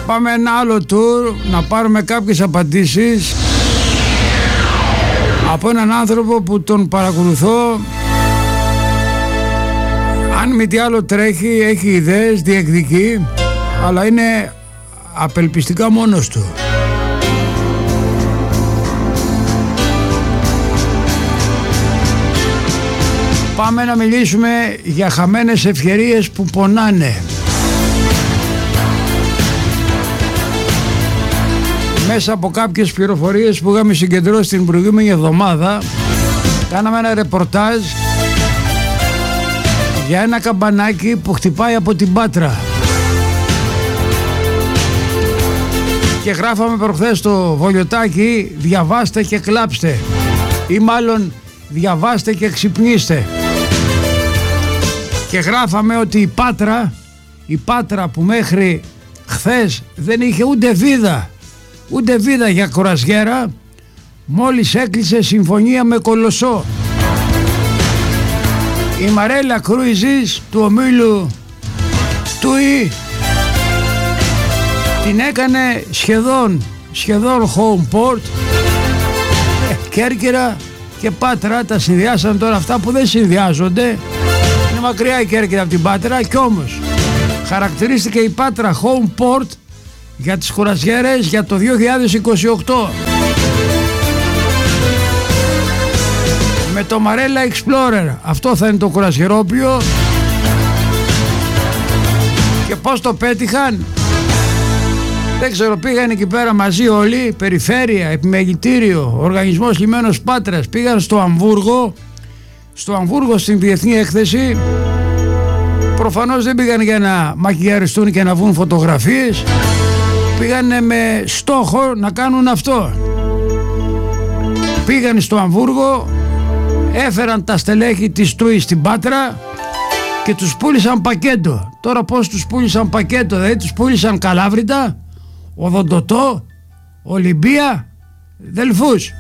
Πάμε ένα άλλο tour να πάρουμε κάποιες απαντήσεις από έναν άνθρωπο που τον παρακολουθώ. Αν μη τι άλλο τρέχει, έχει ιδέες, διεκδικεί, αλλά είναι απελπιστικά μόνος του. Πάμε να μιλήσουμε για χαμένες ευκαιρίες που πονάνε. Μέσα από κάποιες πληροφορίες που είχαμε συγκεντρώσει την προηγούμενη εβδομάδα, κάναμε ένα ρεπορτάζ για ένα καμπανάκι που χτυπάει από την Πάτρα. Και γράφαμε προχθές στο Βολιωτάκι, διαβάστε και κλάψτε, ή μάλλον διαβάστε και ξυπνήστε. Και γράφαμε ότι η Πάτρα που μέχρι χθες δεν είχε ούτε βίδα για κορασιέρα, μόλις έκλεισε συμφωνία με Κολοσσό. Η Μαρέλα Κρούιζης του ομίλου Τούι την έκανε σχεδόν home port. Κέρκυρα και Πάτρα τα συνδυάσαν τώρα αυτά που δεν συνδυάζονται. Είναι μακριά η Κέρκυρα από την Πάτρα, κι όμως χαρακτηρίστηκε η Πάτρα home port για τις κουρασιέρες για το 2028. Με το Marella Explorer, αυτό θα είναι το κουρασιερόπλιο. Και πώς το πέτυχαν? Δεν ξέρω, πήγαν εκεί πέρα μαζί όλοι, περιφέρεια, επιμελητήριο, οργανισμός λιμένος Πάτρας, πήγαν στο Αμβούργο στην διεθνή έκθεση. Προφανώς δεν πήγαν για να μακιγιαριστούν και να βγουν φωτογραφίες, πήγανε με στόχο να κάνουν αυτό. Πήγαν στο Αμβούργο, έφεραν τα στελέχη της Τούι στην Πάτρα και τους πούλησαν πακέτο. Τώρα πώς τους πούλησαν πακέτο? Δηλαδή τους πούλησαν Καλάβρητα, Οδοντοτό, Ολυμπία, Δελφούς,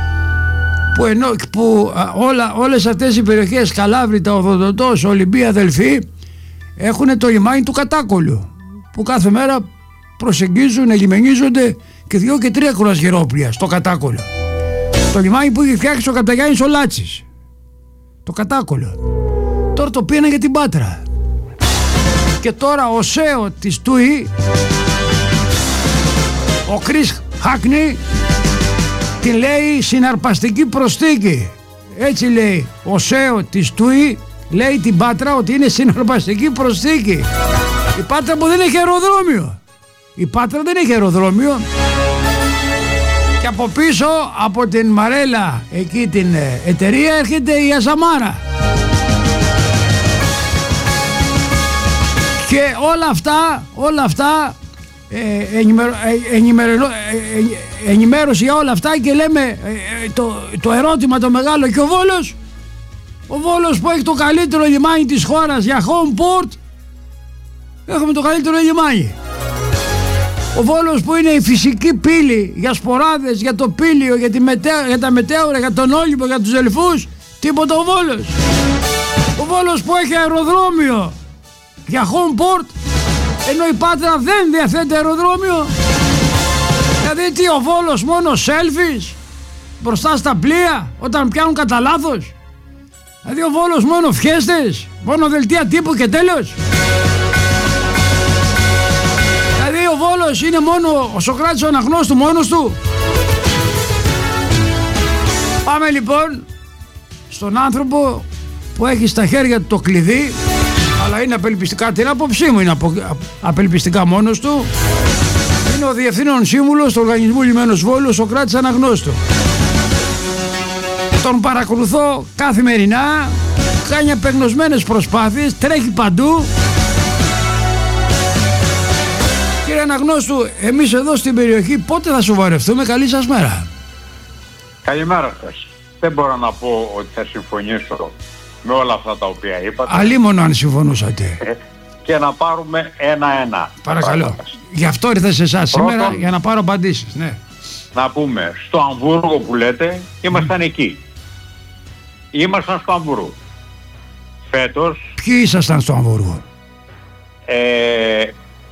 που όλες αυτές οι περιοχές, Καλάβρητα, Οδοντοτός, Ολυμπία, Δελφή, έχουν το λιμάνι του Κατάκολου, που κάθε μέρα προσεγγίζουν, ελιμενίζονται και 2 και 3 κουρασγερόπλια στο Κατάκολο. Το λιμάνι που είχε φτιάξει ο Καπταγιάννης ο Λάτσης, το Κατάκολο. Τώρα το πήγαινε για την Πάτρα. Και τώρα ο ΣΕΟ της Τούι, ο Κρίς Χάκνη, την λέει συναρπαστική προσθήκη. Έτσι λέει ο ΣΕΟ της Τούι, λέει την Πάτρα ότι είναι συναρπαστική προσθήκη. Η Πάτρα που δεν έχει αεροδρόμιο. Η Πάτρα δεν έχει αεροδρόμιο. Και από πίσω από την Μαρέλα, εκεί την εταιρεία, έρχεται η Αζαμάρα. Και όλα αυτά ενημέρωση για όλα αυτά. Και λέμε το ερώτημα το μεγάλο, και ο Βόλος που έχει το καλύτερο λιμάνι της χώρας για home port, έχουμε το καλύτερο λιμάνι. Ο Βόλος που είναι η φυσική πύλη για σποράδες, για το Πήλιο, για τα μετέωρα, για τον Όλυμπο, για τους Δελφούς, τίποτα ο Βόλος. Ο Βόλος που έχει αεροδρόμιο για home port, ενώ η Πάτρα δεν διαθέτει αεροδρόμιο. Δηλαδή τι, ο Βόλος μόνο selfies μπροστά στα πλοία όταν πιάνουν κατά λάθος? Δηλαδή ο Βόλος μόνο φιέστες, μόνο δελτία τύπου και τέλος? Δηλαδή ο Βόλος είναι μόνο ο Σωκράτης ο αναγνώστου μόνος του? Πάμε λοιπόν στον άνθρωπο που έχει στα χέρια του το κλειδί, αλλά είναι απελπιστικά, την άποψή μου είναι απελπιστικά μόνος του. Είναι ο Διευθύνων Σύμβουλος του Οργανισμού Λιμένος Βόλου, ο Σωκράτης Αναγνώστου. Τον παρακολουθώ καθημερινά, κάνει απεγνωσμένες προσπάθειες, τρέχει παντού. Κύριε Αναγνώστου, εμείς εδώ στην περιοχή πότε θα σοβαρευτούμε? Καλή σας μέρα. Καλημέρα σας. Δεν μπορώ να πω ότι θα συμφωνήσω με όλα αυτά τα οποία είπατε. Αλίμονο αν συμφωνούσατε. Και να πάρουμε ένα-ένα. Παρακαλώ. Γι' αυτό ήρθα σε εσάς σήμερα, για να πάρω απαντήσεις. Ναι. Να πούμε, στο Αμβούργο που λέτε, ήμασταν εκεί. Ήμασταν στο Αμβούργο. Φέτος... Ποιοι ήσασταν στο Αμβούργο?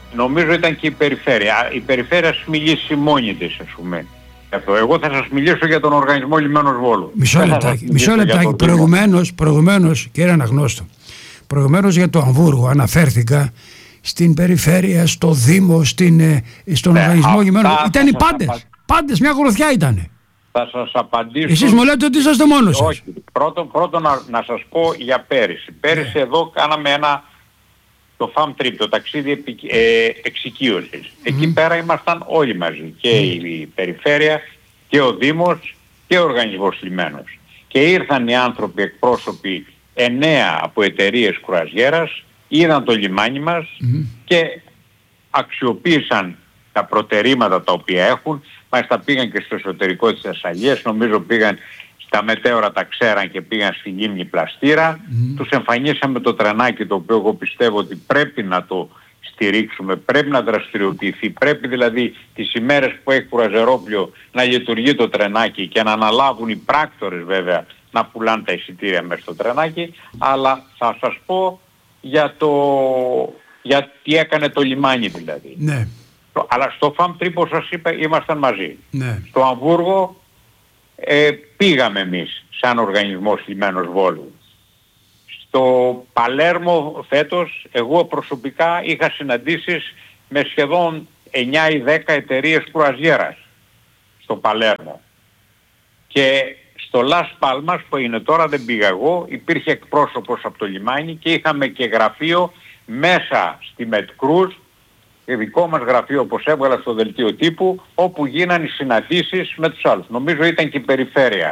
νομίζω ήταν και η περιφέρεια. Η περιφέρεια σας μιλήσει μόνη της, ας πούμε. Εγώ θα σας μιλήσω για τον Οργανισμό Λιμένος Βόλου. Μισό λεπτάκι. Προηγουμένως, κύριε Αναγνώστο, προηγουμένως για το Αμβούργο αναφέρθηκα στην περιφέρεια, στο Δήμο, στον Οργανισμό Λιμένων. Ήταν οι πάντες. Πάντες, μια γροθιά ήτανε. Θα σας απαντήσω. Εσείς μου λέτε ότι είσαστε μόνος σας. Όχι. Πρώτον να σας πω για πέρυσι. Πέρυσι εδώ κάναμε το FAM Trip, το ταξίδι εξοικείωσης. Εκεί πέρα ήμασταν όλοι μαζί. Και η περιφέρεια και ο Δήμος και ο Οργανισμός Λιμένος. Και ήρθαν οι άνθρωποι εκπρόσωποι 9 από εταιρείες κρουαζιέρας, είδαν το λιμάνι μας και αξιοποίησαν τα προτερήματα τα οποία έχουν. Μάλιστα πήγαν και στο εσωτερικό της Θεσσαλίας, νομίζω πήγαν στα μετέωρα, τα ξέραν και πήγαν στη λίμνη Πλαστήρα. Τους εμφανίσαμε το τρενάκι, το οποίο εγώ πιστεύω ότι πρέπει να το στηρίξουμε, πρέπει να δραστηριοποιηθεί, πρέπει δηλαδή τις ημέρες που έχει κουραζερόπλιο να λειτουργεί το τρενάκι και να αναλάβουν οι πράκτορες βέβαια να πουλάνε τα εισιτήρια μέσα στο τρενάκι. Αλλά θα σας πω για τι έκανε το λιμάνι δηλαδή. Ναι. Αλλά στο FAM Trip, όπως σας είπα, ήμασταν μαζί. Ναι. Στο Αμβούργο πήγαμε εμείς σαν Οργανισμός Λιμένος Βόλου. Στο Παλέρμο φέτος εγώ προσωπικά είχα συναντήσεις με σχεδόν 9 ή 10 εταιρείες κρουαζιέρας στο Παλέρμο. Και στο Las Palmas που είναι τώρα, δεν πήγα εγώ, υπήρχε εκπρόσωπος από το λιμάνι και είχαμε και γραφείο μέσα στη Μετκρούζ, δικό μας γραφείο όπως έβγαλα στο δελτίο τύπου, όπου γίνανε οι συναντήσεις με τους άλλους. Νομίζω ήταν και η περιφέρεια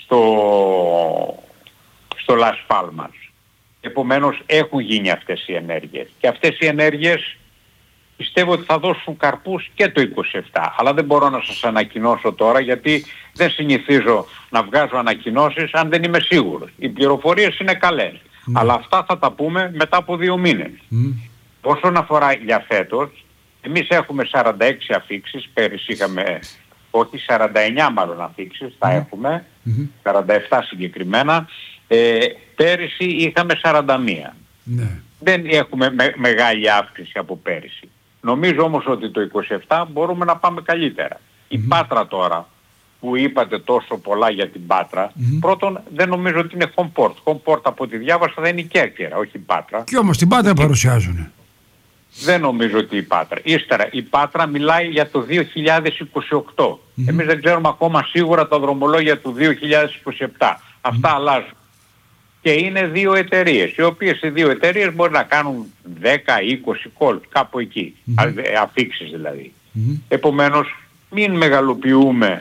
στο Las Palmas. Επομένως έχουν γίνει αυτές οι ενέργειες. Και αυτές οι ενέργειες πιστεύω ότι θα δώσουν καρπούς και το 27. Αλλά δεν μπορώ να σας ανακοινώσω τώρα, γιατί δεν συνηθίζω να βγάζω ανακοινώσεις αν δεν είμαι σίγουρος. Οι πληροφορίες είναι καλές. Αλλά αυτά θα τα πούμε μετά από 2 μήνες. Όσον αφορά για φέτος, εμείς έχουμε 46 αφίξεις, πέρυσι είχαμε, όχι 49 μάλλον αφίξεις, θα έχουμε, 47 συγκεκριμένα, πέρυσι είχαμε 41. Ναι. Δεν έχουμε μεγάλη αύξηση από πέρυσι. Νομίζω όμως ότι το 27 μπορούμε να πάμε καλύτερα. Η Πάτρα τώρα, που είπατε τόσο πολλά για την Πάτρα, πρώτον δεν νομίζω ότι είναι Homeport. Homeport από ό,τι διάβασα δεν είναι η Κέρκυρα, όχι η Πάτρα. Και όμως την Πάτρα παρουσιάζουν. Δεν νομίζω ότι η Πάτρα. Ύστερα η Πάτρα μιλάει για το 2028. Εμείς δεν ξέρουμε ακόμα σίγουρα τα δρομολόγια του 2027. Αυτά αλλάζουν. Και είναι 2 εταιρείες, οι οποίες οι 2 εταιρείες μπορεί να κάνουν 10-20 κόλ, κάπου εκεί, αφίξεις δηλαδή. Επομένως μην μεγαλοποιούμε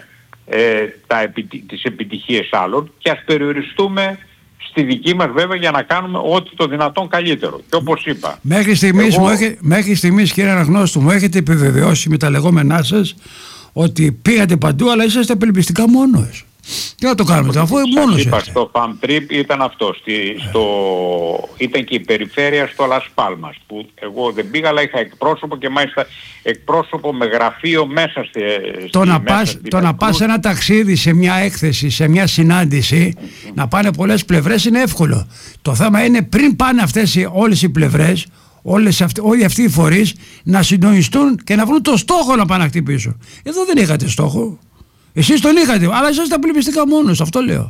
τις επιτυχίες άλλων και ας περιοριστούμε στη δική μας βέβαια για να κάνουμε ό,τι το δυνατόν καλύτερο. Και όπως είπα... Μέχρι στιγμής κύριε Αναγνώστου μου έχετε επιβεβαιώσει με τα λεγόμενά σας ότι πήγατε παντού αλλά είσαστε απελπιστικά μόνος. Τι να το κάνουμε, αφού μόνος είπα, είστε. στο FAM Trip ήταν αυτό. Ήταν και η περιφέρεια στο Las Palmas, που εγώ δεν πήγα, αλλά είχα εκπρόσωπο και μάλιστα εκπρόσωπο με γραφείο μέσα Το να πας ένα ταξίδι, σε μια έκθεση, σε μια συνάντηση, να πάνε πολλές πλευρές είναι εύκολο. Το θέμα είναι πριν πάνε όλες οι πλευρές, όλοι αυτοί οι φορείς να συντονιστούν και να βρουν το στόχο να πάνε να χτυπήσουν. Εδώ δεν είχατε στόχο. Εσείς τον είχατε, αλλά εσείς τα πλημμυστικά μόνος, αυτό λέω.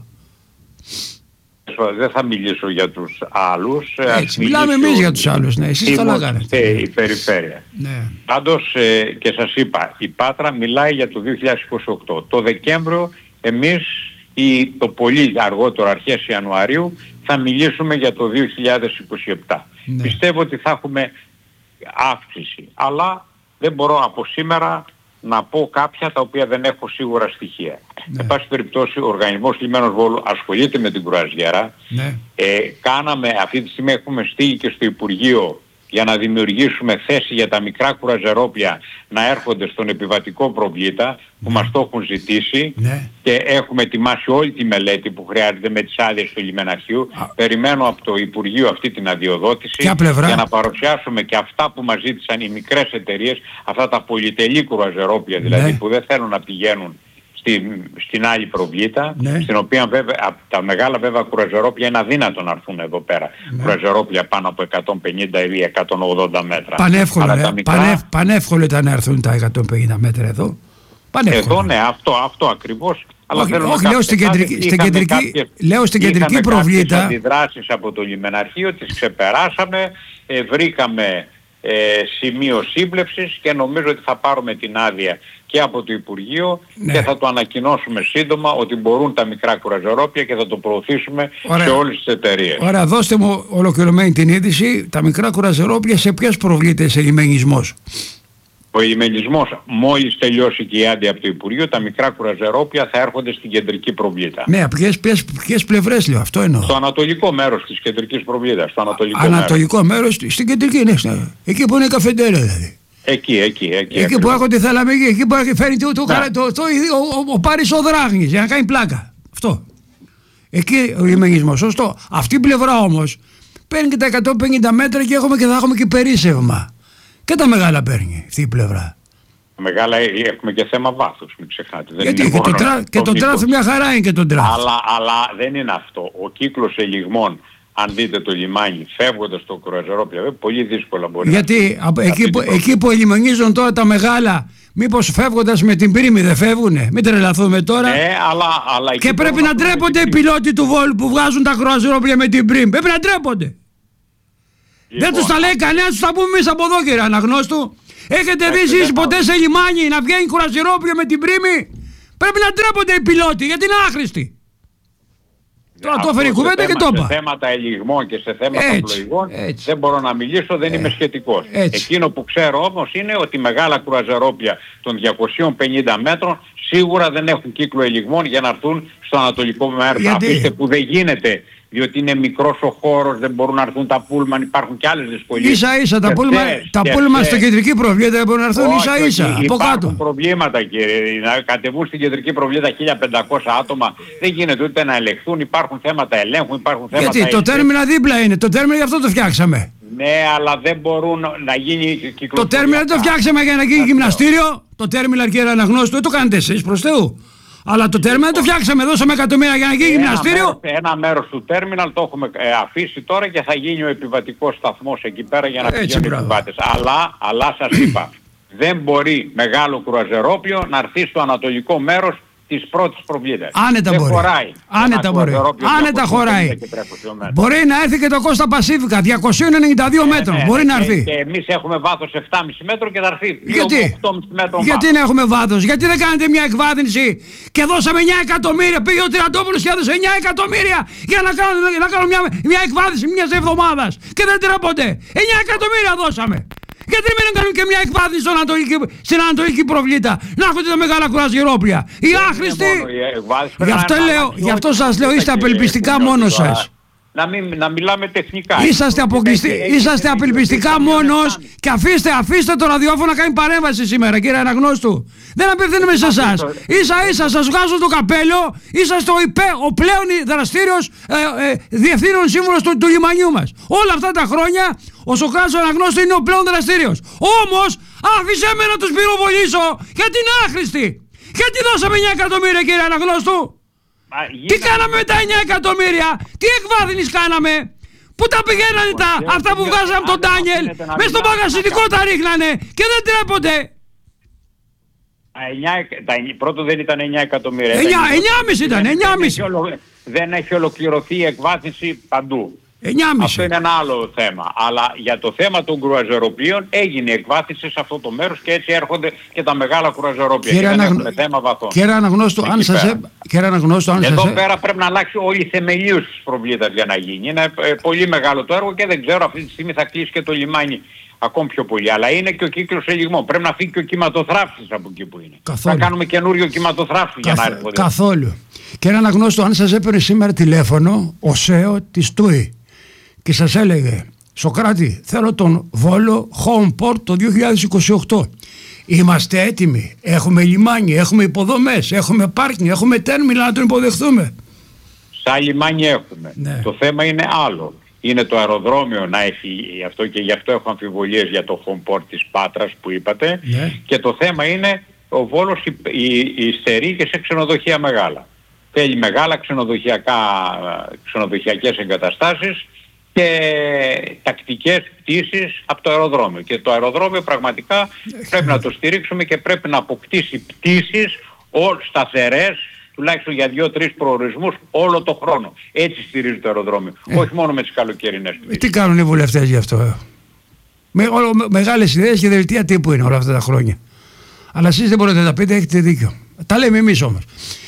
Δεν θα μιλήσω για τους άλλους. Έτσι, μιλάμε εμείς για τους άλλους, ναι, εσείς καλά κάνετε. Η περιφέρεια. Ναι. Πάντως, και σας είπα, η Πάτρα μιλάει για το 2028. Το Δεκέμβριο εμείς ή το πολύ αργότερο αρχές Ιανουαρίου θα μιλήσουμε για το 2027. Ναι. Πιστεύω ότι θα έχουμε αύξηση, αλλά δεν μπορώ από σήμερα να πω κάποια τα οποία δεν έχω σίγουρα στοιχεία. Ναι. Εν πάση περιπτώσει, ο Οργανισμός Λιμένος Βόλου ασχολείται με την κρουαζιέρα. Ναι. Κάναμε, αυτή τη στιγμή έχουμε στείλει και στο Υπουργείο για να δημιουργήσουμε θέση για τα μικρά κουραζερόπλια να έρχονται στον επιβατικό προβλήτα που μας το έχουν ζητήσει και έχουμε ετοιμάσει όλη τη μελέτη που χρειάζεται με τις άδειες του λιμεναρχείου. Περιμένω από το Υπουργείο αυτή την αδειοδότηση για να παρουσιάσουμε και αυτά που μας ζήτησαν οι μικρές εταιρείες, αυτά τα πολυτελή κουραζερόπλια δηλαδή που δεν θέλουν να πηγαίνουν στην άλλη προβλήτα, ναι. στην οποία βέβαια τα μεγάλα βέβαια κουραζερόπλια είναι αδύνατο να έρθουν εδώ πέρα. Ναι. Κουραζερόπλια πάνω από 150 ή 180 μέτρα. Πανεύκολο ήταν να έρθουν τα 150 μέτρα εδώ. Πανεύκολο. Εδώ ναι, αυτό ακριβώς. Αλλά όχι, λέω στην κεντρική προβλήτα. Κάποιες αντιδράσεις από το λιμεναρχείο, τις ξεπεράσαμε, βρήκαμε σημείο σύμπλευσης και νομίζω ότι θα πάρουμε την άδεια και από το Υπουργείο, ναι. Και θα το ανακοινώσουμε σύντομα ότι μπορούν τα μικρά κουραζερόπλια και θα το προωθήσουμε σε όλες τις εταιρείες. Ωραία, δώστε μου ολοκληρωμένη την είδηση. Τα μικρά κουραζερόπλια σε ποιες προβλήτες σε λιμενισμός? Ο λιμενισμός, μόλις τελειώσει και η άδεια από το Υπουργείο, τα μικρά κουραζερόπλια θα έρχονται στην κεντρική προβλήτα. Ναι, ποιες πλευρές λέω, αυτό εννοώ. Στο ανατολικό μέρος της κεντρικής προβλήτας. Ανατολικό μέρος, στην κεντρική, ναι. Εκεί που είναι η καφεντέρια δηλαδή. Εκεί που έχω τη Θαλαμική, εκεί που έχει φέρει ο Πάρης ο Δράγνης για να κάνει πλάκα. Αυτό. Εκεί ο λιμενισμός, σωστό. Αυτή η πλευρά όμως παίρνει και τα 150 μέτρα και θα έχουμε και περίσσευμα. Και τα μεγάλα παίρνει αυτή η πλευρά. Μεγάλα έχουμε και θέμα βάθους, μην ξεχνάτε. Γιατί και το τράφι μια χαρά είναι και το τράφι. Αλλά δεν είναι αυτό. Ο κύκλος ελιγμών, αν δείτε το λιμάνι, φεύγοντας το κουραζερόπλια, πολύ δύσκολα μπορεί γιατί εκεί που ελιμενίζουν τώρα τα μεγάλα, μήπως φεύγοντας με την Πρίμη δεν φεύγουνε? Μην τρελαθούμε τώρα. Ναι, αλλά και πρέπει να ντρέπονται οι πιλότοι του Βόλου που βγάζουν τα κουραζερόπλια με την Πρίμη. Πρέπει να ντρέπονται. Δεν τους τα λέει κανένας, τους τα πούμε εμείς από εδώ, κύριε Αναγνώστου. Έχετε δει εσείς ποτέ σε λιμάνι να βγαίνει κουραζιρόπλιο με την Πρίμη? Πρέπει να ντρέπονται οι πιλότοι γιατί είναι άχρηστοι. Τώρα το έφερε η κουβέντα και το είπα. Σε θέματα ελιγμών και σε θέματα πλοηγών δεν μπορώ να μιλήσω, δεν είμαι σχετικός. Εκείνο που ξέρω όμως είναι ότι μεγάλα κουραζερόπλια των 250 μέτρων σίγουρα δεν έχουν κύκλο ελιγμών για να έρθουν στο ανατολικό μέρος. Αφήστε που δεν γίνεται. Διότι είναι μικρός ο χώρος, δεν μπορούν να έρθουν τα πούλμαν, υπάρχουν και άλλες δυσκολίες. Ίσα-ίσα τα πούλμαν στην κεντρική προβλήτα δεν μπορούν να έρθουν ίσα-ίσα από κάτω. Υπάρχουν προβλήματα, κύριε. Να κατεβούν στην κεντρική προβλήτα 1500 άτομα δεν γίνεται ούτε να ελεγχθούν. Υπάρχουν θέματα ελέγχου, υπάρχουν θέματα. Γιατί το τέρμινα δίπλα είναι. Το τέρμινα γι' αυτό το φτιάξαμε. Ναι, αλλά δεν μπορούν να γίνει κυκλοφορία. Το τέρμινα δεν το φτιάξαμε για να γίνει γυμναστήριο. Το τέρμινα, κύριε Αναγνώστου, δεν το κάνετε εσείς προς Θεού. Αλλά το τέρμιναλ το φτιάξαμε, δώσαμε εκατομμύρια για να γίνει γυμναστήριο. Ένα μέρος του τέρμιναλ το έχουμε αφήσει τώρα και θα γίνει ο επιβατικός σταθμός εκεί πέρα για να πηγαίνουν οι επιβάτες. Αλλά σας είπα, δεν μπορεί μεγάλο κουραζερόπλιο να έρθει στο ανατολικό μέρος της πρώτης προβλήτας. Άνετα μπορεί. Άνετα μπορεί. Άνετα χωράει. Μπορεί να έρθει και το Κώστα Πασίφικα 292 μέτρων. Μπορεί να έρθει. Και εμείς έχουμε βάθος 7,5 μέτρων και θα έρθει 8,5 μέτρων. Γιατί να έχουμε βάθος? Γιατί δεν κάνετε μια εκβάθυνση και δώσαμε 9 εκατομμύρια? Πήγε ο Τριαντόπουλος και έδωσε 9 εκατομμύρια για να κάνουμε μια εκβάθυνση μιας εβδομάδας. Και δεν τρέπονται. 9 εκατομμύρια δώσαμε. Γιατί μην κάνουν και μια εκβάθυνση στην ανατολική προβλήτα? Να έχετε τα μεγάλα κουραζιερόπλια. Οι άχρηστοι. Γι' αυτό σας λέω, είστε απελπιστικά μόνος σας. Να μιλάμε τεχνικά. Είσαστε απελπιστικά μόνος και αφήστε το ραδιόφωνο να κάνει παρέμβαση σήμερα, κύριε Αναγνώστου. Δεν απευθύνουμε σε εσάς. Ίσα-ίσα σας βγάζω το καπέλο. Είσαστε ο πλέον δραστήριος διευθύνων σύμβουλος του λιμανιού μας. Όλα αυτά τα χρόνια ο Σοκράτης ο Αναγνώστου είναι ο πλέον δραστήριος. Όμως άφησέ με να τους πυροβολήσω γιατί είναι άχρηστοι. Γιατί δώσαμε 9 εκατομμύρια, κύριε Αναγνώστου? Τι κάναμε με τα 9 εκατομμύρια? Τι εκβάθυνες κάναμε? Πού τα πηγαίνανε αυτά που βγάζαμε από τον Ντάνιελ? Μες στο μαγαζινικό τα ρίχνανε και δεν τρέπονται. Πρώτο δεν ήταν 9 εκατομμύρια. 9,5 ήταν. 9,5. Δεν έχει ολοκληρωθεί η εκβάθυνση παντού. 9,5. Αυτό είναι ένα άλλο θέμα. Αλλά για το θέμα των κουραζεροπλίων έγινε εκβάθυνση σε αυτό το μέρος και έτσι έρχονται και τα μεγάλα κουραζεροπλία. Και δεν έχουμε θέμα βαθών. Κύριε Αναγνώστου, εδώ πέρα πρέπει να αλλάξει όλη η θεμελίωση της προβλήτας για να γίνει. Είναι πολύ μεγάλο το έργο και δεν ξέρω, αυτή τη στιγμή θα κλείσει και το λιμάνι ακόμη πιο πολύ. Αλλά είναι και ο κύκλος ελιγμών. Πρέπει να φύγει και ο κυματοθράφτης από εκεί που είναι. Καθόλου. Θα κάνουμε καινούριο κυματοθράφτη για να έρχονται. Καθόλου. Κύριε Αναγνώστου, αν σας έπαιρνε σήμερα τηλέφωνο ο ΣΕΟ της ΤΟΥΗ και σας έλεγε Σοκράτη, θέλω τον Βόλο Homeport το 2028. Είμαστε έτοιμοι. Έχουμε λιμάνι, έχουμε υποδομές, έχουμε πάρκινγκ, έχουμε τέρμιναλ να τον υποδεχθούμε. Σαν λιμάνι έχουμε. Ναι. Το θέμα είναι άλλο. Είναι το αεροδρόμιο να έχει αυτό και γι' αυτό έχω αμφιβολίες για το Homeport της Πάτρας που είπατε. Ναι. Και το θέμα είναι ο Βόλος υστερεί και σε ξενοδοχεία μεγάλα. Θέλει μεγάλα ξενοδοχειακές εγκαταστάσεις και τακτικές πτήσεις από το αεροδρόμιο. Και το αεροδρόμιο πραγματικά πρέπει να το στηρίξουμε και πρέπει να αποκτήσει πτήσεις σταθερές, τουλάχιστον για 2-3 προορισμούς όλο το χρόνο. Έτσι στηρίζει το αεροδρόμιο. Όχι μόνο με τις καλοκαιρινές πτήσεις. Τι κάνουν οι βουλευτές γι' αυτό? Μεγάλες ιδέες και δελτία τύπου είναι όλα αυτά τα χρόνια. Αλλά εσείς δεν μπορείτε να τα πείτε, έχετε δίκιο. Τα λέμε εμείς όμως.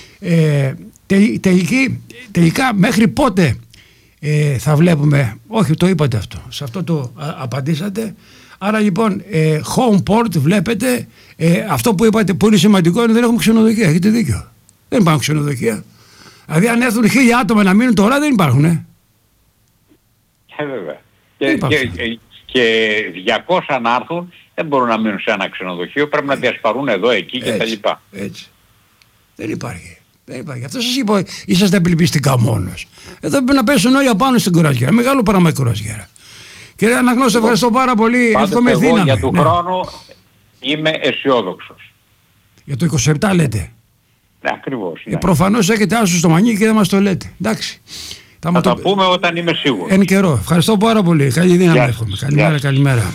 Τελικά μέχρι πότε θα βλέπουμε? Όχι, το είπατε αυτό. Σε αυτό το απαντήσατε. Άρα λοιπόν home port βλέπετε, αυτό που είπατε πολύ σημαντικό είναι δεν έχουμε ξενοδοχεία. Έχετε δίκιο. Δεν υπάρχουν ξενοδοχεία. Δηλαδή αν έρθουν 1000 άτομα να μείνουν τώρα δεν υπάρχουν. Βέβαια. Και 200 να έρθουν δεν μπορούν να μείνουν σε ένα ξενοδοχείο. Πρέπει να διασπαρούν εδώ, εκεί κτλ. Έτσι. Δεν υπάρχει. Αυτό σας είπα, είσαστε απελπιστικά μόνος. Εδώ πρέπει να πέσουν όλοι απάνω στην κουρασιέρα. Μεγάλο πράγμα η κουρασιέρα. Κύριε Αναγνώστη, ευχαριστώ πάρα πολύ. Εύχομαι δύναμη. Εγώ για του χρόνου είμαι αισιόδοξος. Για το 27 λέτε? Ναι, ακριβώς. Προφανώς έχετε άσο στο μανίκι και δεν μας το λέτε. Εντάξει. Θα το πούμε όταν είμαι σίγουρος. Εν καιρό. Ευχαριστώ πάρα πολύ. Καλή δύναμη εύχομαι. Καλημέρα.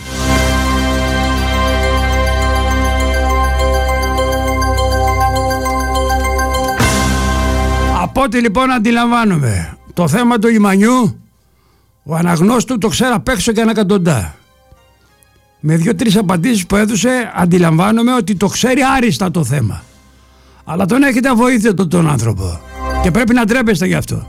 Από ό,τι λοιπόν αντιλαμβάνομαι, το θέμα του λιμανιού, ο Αναγνώστου το ξέρει απ' έξω και ανακατοντά. Με 2-3 απαντήσεις που έδωσε αντιλαμβάνομαι ότι το ξέρει άριστα το θέμα. Αλλά τον έχετε αβοήθητο τον άνθρωπο και πρέπει να ντρέπεστε γι' αυτό.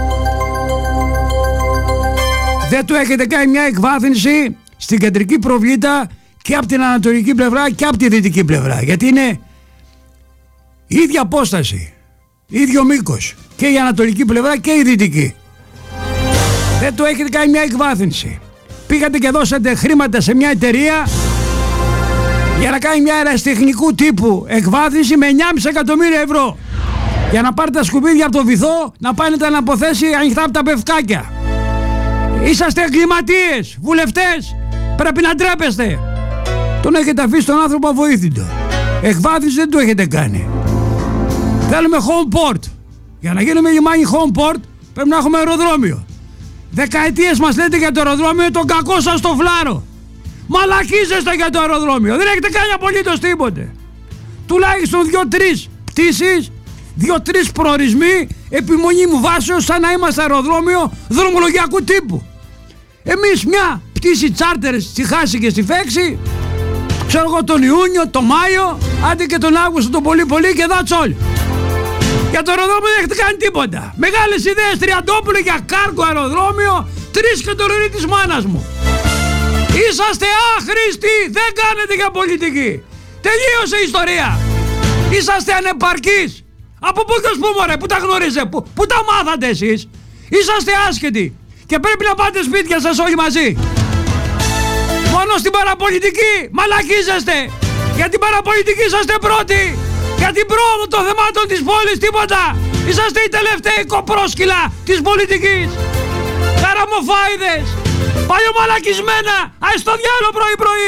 Δεν του έχετε κάνει μια εκβάθυνση στην κεντρική προβλήτα και από την ανατολική πλευρά και από τη δυτική πλευρά, γιατί είναι η ίδια απόσταση, ίδιο μήκος και η ανατολική πλευρά και η δυτική. Δεν του έχετε κάνει μια εκβάθυνση. Πήγατε και δώσατε χρήματα σε μια εταιρεία για να κάνει μια αεραστεχνικού τύπου εκβάθυνση με 9,5 εκατομμύρια ευρώ, για να πάρει τα σκουπίδια από το βυθό να πάνε να αποθέσει ανοιχτά από τα πευκάκια. Είσαστε εγκληματίες, βουλευτές, πρέπει να ντρέπεστε. Τον έχετε αφήσει τον άνθρωπο αβοήθητο. Εκβάθυνση δεν του έχετε κάνει. Θέλουμε home port. Για να γίνουμε λιμάνι home port πρέπει να έχουμε αεροδρόμιο. Δεκαετίες μας λέτε για το αεροδρόμιο, τον κακό σας το φλάρο. Μαλακίζεστε για το αεροδρόμιο. Δεν έχετε κάνει απολύτως τίποτε. Τουλάχιστον 2-3 πτήσεις, 2-3 προορισμοί επιμονή μου βάσεως, σαν να είμαστε αεροδρόμιο δρομολογιακού τύπου. Εμείς μια πτήση τσάρτερ στη Χάση και στη Φέξη, ξέρω εγώ τον Ιούνιο, τον Μάιο, άντε και τον Αύγουστο τον πολύ και that's all. Για το αεροδρόμιο δεν έχετε κάνει τίποτα. Μεγάλες ιδέες, Τριαντόπουλο για κάργο αεροδρόμιο, 3 και το ρουρί της μάνας μου. Είσαστε άχρηστοι, δεν κάνετε για πολιτική. Τελείωσε η ιστορία. Είσαστε ανεπαρκείς. Από πού και ως πού μωρέ, πού τα γνωρίζετε, πού τα μάθατε εσείς? Είσαστε άσχετοι και πρέπει να πάτε σπίτια σας όλοι μαζί. Μόνο στην παραπολιτική μαλακίζεστε. Για την παραπολιτική είσαστε πρώτοι. Για την πρόοδο των θεμάτων της πόλης τίποτα. Είσαστε οι τελευταίοι κοπρόσκυλα της πολιτικής. Καραμοφάιδες, παλιωμαλακισμένα, άι στο διάλο πρωί-πρωί.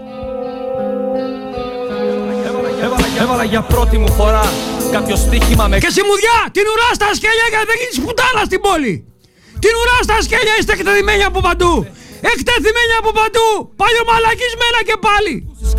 Έβαλα για πρώτη μου φορά κάποιο στοίχημα με... Και σιμουδιά, την ουρά στα σκέλια γιατί δεν γίνεις πουτάνα στην πόλη. Την ουρά στα σκέλια είστε εκτεθειμένοι από παντού. Εκτεθειμένοι από παντού, παλιωμαλακισμένα και πάλι.